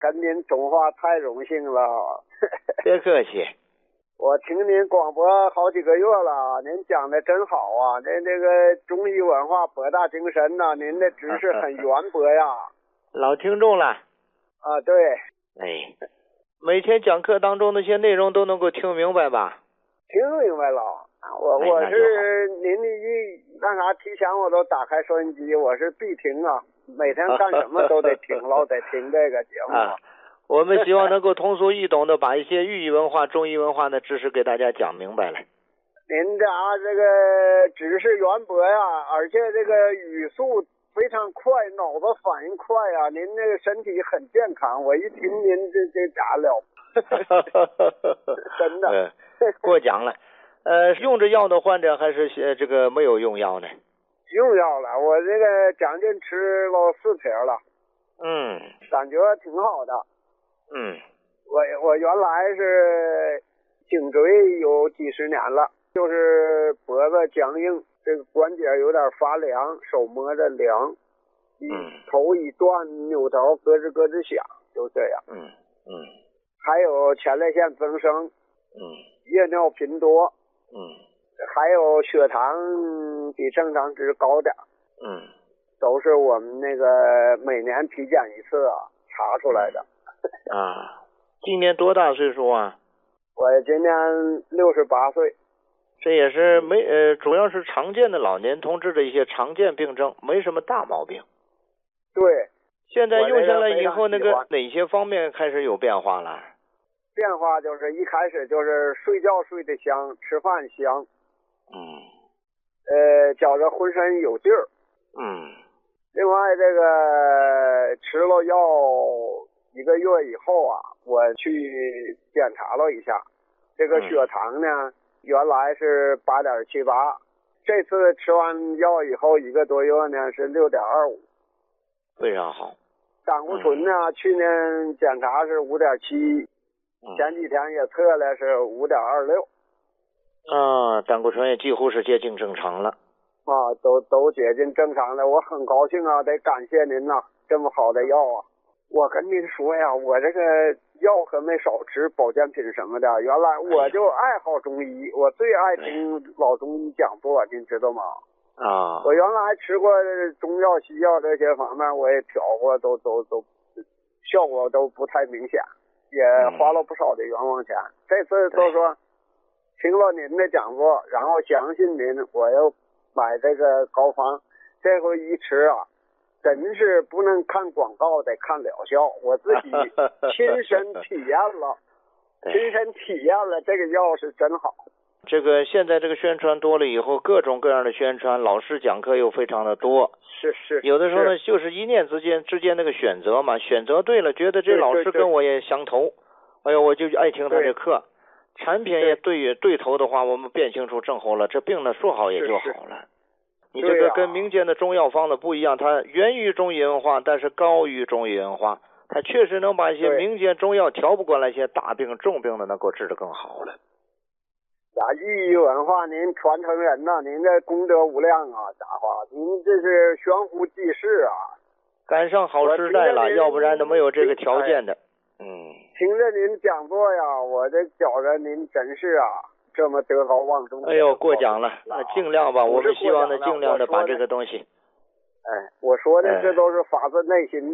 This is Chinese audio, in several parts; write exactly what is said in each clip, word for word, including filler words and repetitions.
跟您通话太荣幸了。 别客气。 我听您广播好几个月了，您讲的真好啊！您这个中医文化博大精深呐、啊，您的知识很渊博呀。 老听众了。 啊，对。 哎，每天讲课当中那些内容都能够听明白吧？ 听明白了。我哎、 我是您一那啥提前我都打开收音机，我是必听啊，每天干什么都得听，老得听这个节目。 啊，我们希望能够通俗易懂的把一些寓意文化、中医文化的知识给大家讲明白了。 您这啊，这个知识渊博呀，而且这个语速非常快，脑子反应快呀，您这个身体很健康。我一听您这这咋了？真的。 呃、过奖了。呃，用着药的患者还是呃这个没有用药呢？ 用药了，我这个将近吃了四瓶了。 嗯， 感觉挺好的。 嗯， 我我原来是颈椎有几十年了，就是脖子僵硬，这个关节有点发凉，手摸着凉， 嗯， 头一断扭头咯吱咯吱响，就这样。 嗯嗯， 还有前列腺增生， 嗯， 夜尿频多， 嗯， 还有血糖比正常值高点， 嗯， 都是我们那个每年体检一次啊查出来的。 啊，今年多大岁数啊？ 我今年六十八岁。 这也是没呃，主要是常见的老年同志的一些常见病症，没什么大毛病。 对。 现在用下来以后，那个哪些方面开始有变化了？ 变化就是一开始就是睡觉睡得香，吃饭香。 嗯。 呃，觉着浑身有劲儿。 嗯。 另外，这个吃了药一个月以后啊，我去检查了一下，这个血糖呢，嗯、原来是八点七八，这次吃完药以后一个多月呢是六点二五， 非常好。 胆固醇呢，嗯、去年检查是五点七，前几天也测了是五点二六。 啊，胆固醇也几乎是接近正常了。 啊，都都接近正常了，我很高兴啊，得感谢您呐、啊，这么好的药啊！我跟您说呀，我这个药可没少吃，保健品什么的。原来我就爱好中医，我最爱听老中医讲座，您知道吗？ 啊， 我原来还吃过中药、西药这些方面，我也调过，都都都效果都不太明显，也花了不少的冤枉钱。嗯、这次都说听了您的讲座，然后相信您，我又买这个膏方，这回一吃啊，真是不能看广告，得看疗效。我自己亲身体验了，亲身体验了，这个药是真好。 这个现在这个宣传多了以后，各种各样的宣传，老师讲课又非常的多。 是是。 有的时候呢，就是一念之间之间那个选择嘛，选择对了，觉得这老师跟我也相投，哎呦，我就爱听他这课。产品也对对头的话，我们辨清楚症候了，这病呢说好也就好了。是是，你这个跟民间的中药方子不一样，它源于中医文化，但是高于中医文化，它确实能把一些民间中药调不过来一些大病重病的能够治得更好了。 呀，寓意文化您传承人呐、啊，您这功德无量啊，家伙，您这是悬壶济世啊， 赶上好时代了，要不然都没有这个条件的。嗯， 听着您讲座呀，我这觉着您真是啊，这么德高望重。 哎呦，过奖了，那尽量吧，我们希望呢，尽量的把这个东西。 哎，我说的这都是发自内心的。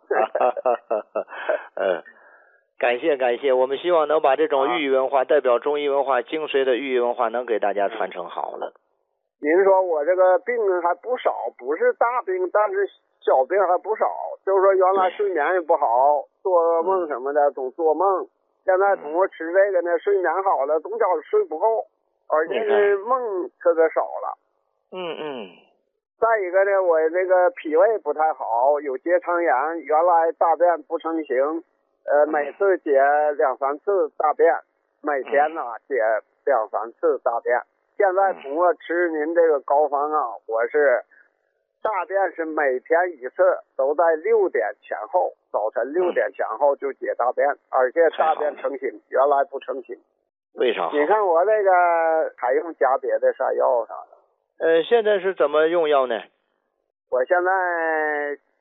嗯，感谢感谢，我们希望能把这种寓意文化，代表中医文化精髓的寓意文化，能给大家传承好了。 您说我这个病还不少，不是大病，但是小病还不少。就是说原来睡眠也不好，做噩梦什么的，总做梦。现在通过吃这个呢，睡眠好了，总觉睡不够，而且是梦特别少了。 嗯嗯。 再一个呢，我这个脾胃不太好，有结肠炎，原来大便不成形，呃，每次解两三次大便，每天呢解两三次大便。现在通过吃您这个膏方啊，我是大便是每天一次，都在六点前后，早晨六点前后就解大便，而且大便成型，原来不成型。 为啥？ 你看我这个还用加别的啥药啥的？ 呃，现在是怎么用药呢？ 我现在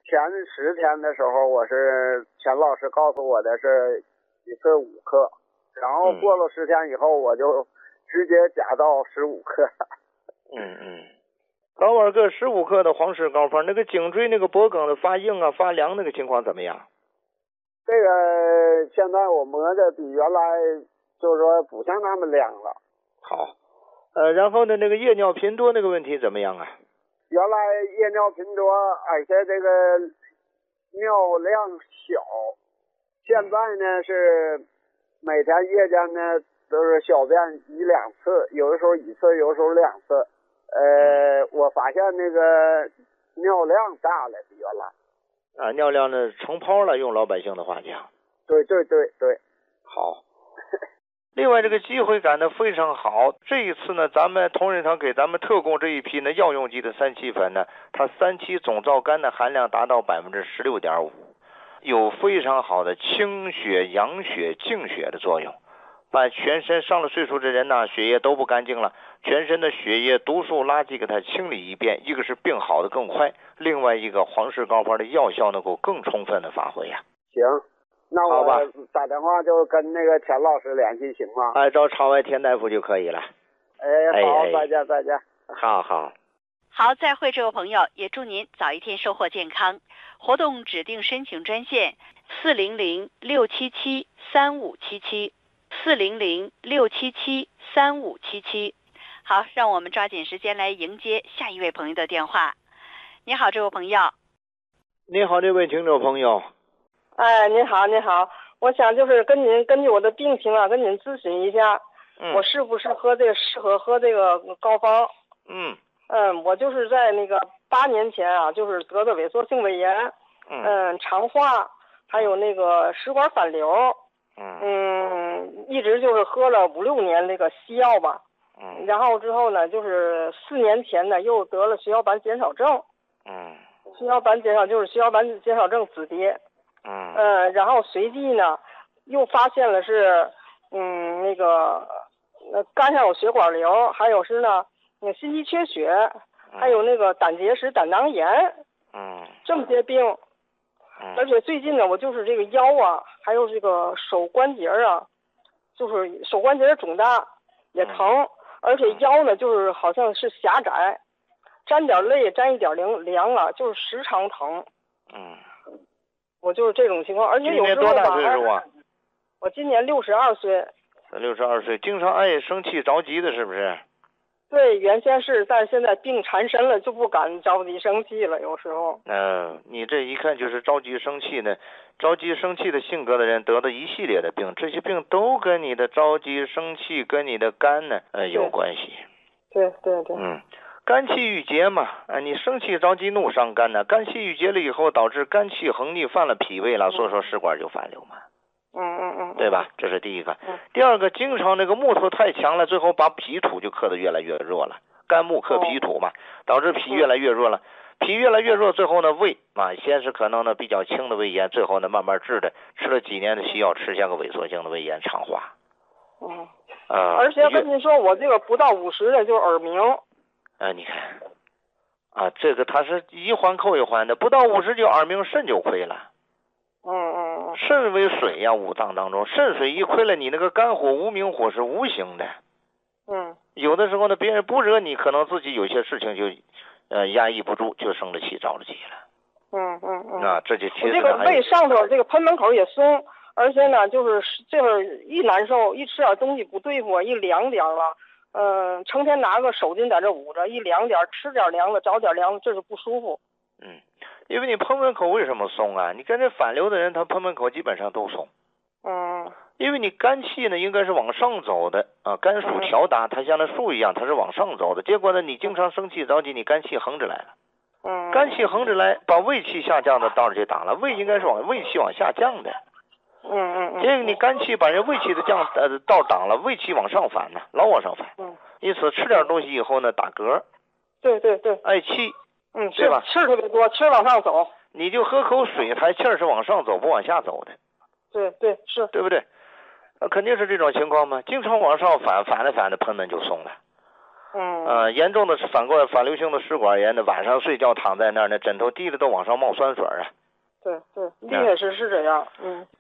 前十天的时候，我是钱老师告诉我的是一次五克，然后过了十天以后，我就直接加到十五克。 嗯嗯。老板哥，十五克的黄氏膏方，那个颈椎那个脖梗的发硬啊、发凉那个情况怎么样？ 这个现在我摸的比原来就是说不像那么凉了。 好，呃，然后呢，那个夜尿频多那个问题怎么样啊？ 原来夜尿频多，而且这个尿量小，现在呢是每天夜间呢都是小便一两次，有的时候一次，有的时候两次。呃，我发现那个尿量大了，比原来。 啊，尿量呢成泡了，用老百姓的话讲。 对对对对。 好。另外，这个积灰感呢非常好。这一次呢，咱们同仁堂给咱们特供这一批呢药用级的三七粉呢，它三七总皂苷的含量达到百分之十六点五，有非常好的清血、养血、净血的作用。把全身上了岁数的人呢，血液都不干净了，全身的血液毒素垃圾给它清理一遍，一个是病好的更快，另外一个黄氏膏方的药效能够更充分的发挥呀、啊。 行，那我打电话就跟那个钱老师联系，行吗？ 哎，找朝外田大夫就可以了。 哎，好，哎、再见再见。 好好。 好，再会，这位朋友，也祝您早一天收获健康。活动指定申请专线四零零六七七三五七七。四零零六七七三五七七。好，让我们抓紧时间来迎接下一位朋友的电话。你好，这位朋友。 你好，这位听众朋友。 哎，您好，您好，我想就是跟您根据我的病情啊，跟您咨询一下， 嗯、 我是不是喝这个适合喝这个膏方？ 嗯。 嗯，我就是在那个八年前啊，就是得的萎缩性胃炎， 嗯， 嗯肠化，还有那个食管反流。 嗯, 嗯，一直就是喝了五六年那个西药吧， 嗯， 然后之后呢，就是四年前呢又得了血小板减少症， 嗯， 血小板减少就是血小板减少症止跌， 嗯， 呃，然后随即呢又发现了是，嗯，那个呃肝上有血管瘤，还有是呢那心肌缺血，还有那个胆结石、胆囊炎， 嗯， 这么些病。而且最近呢，我就是这个腰啊，还有这个手关节啊，就是手关节肿大也疼，嗯、而且腰呢就是好像是狭窄，沾点泪沾一点凉凉了，就是时常疼。 嗯， 我就是这种情况，而且有时候吧， 今年多大岁数啊？ 我今年六十二岁。 六十二岁，经常爱生气着急的，是不是？ 对，原先是，但是现在病缠身了，就不敢着急生气了。有时候， 嗯、呃，你这一看就是着急生气呢，着急生气的性格的人得的一系列的病，这些病都跟你的着急生气跟你的肝呢呃有关系。 对对对。 嗯，肝气郁结嘛，啊，你生气着急怒伤肝呢，肝气郁结了以后导致肝气横逆犯了脾胃了，所以说食管就反流嘛。 嗯嗯嗯， 对吧？这是第一个。 嗯、 第二个，经常那个木头太强了，最后把脾土就克得越来越弱了。肝木克脾土嘛，导致脾越来越弱了。脾越来越弱，最后呢，胃啊，先是可能呢比较轻的胃炎，最后呢慢慢治的，吃了几年的西药，吃下个萎缩性的胃炎肠化。 嗯。 啊、呃。 而且跟你说，我这个不到五十的就耳鸣。 啊、呃，你看，啊，这个它是一环扣一环的，不到五十就耳鸣，肾就亏了。 嗯嗯嗯， 肾为水呀、啊，五脏当中，肾水一亏了，你那个肝火、无名火是无形的。 嗯。 有的时候呢，别人不惹你，可能自己有些事情就，呃，压抑不住，就生了气、着了急了。 嗯嗯嗯。 啊，这就其实这个胃上头这个贲门口也松，而且呢，就是这会儿一难受，一吃点东西不对付，一凉点了，嗯、呃，成天拿个手巾在这捂着，一凉点，吃点凉的，着点凉的，这是不舒服。 嗯。因为你贲门口为什么松啊？你跟这反流的人，他贲门口基本上都松。 嗯。 因为你肝气呢，应该是往上走的啊，肝属条达，它像那树一样，它是往上走的。结果呢，你经常生气着急，你肝气横着来了。 嗯。 肝气横着来，把胃气下降的道儿就挡了。胃应该是往胃气往下降的。 嗯嗯嗯。 结果你肝气把人胃气的降呃道挡了，胃气往上反呢，老往上反。 嗯。 因此吃点东西以后呢，打嗝。 对对对。 爱气。 嗯， 对吧？ 气儿特别多，气儿往上走。 你就喝口水，它气儿是往上走，不往下走的。 对对是。 对不对？呃，肯定是这种情况嘛，经常往上反，反着反着贲门就松了。 嗯。 呃，严重的是反过来反流性的食管炎的，晚上睡觉躺在那儿，那枕头低了都往上冒酸水啊。 对对，厉害是是这样，嗯。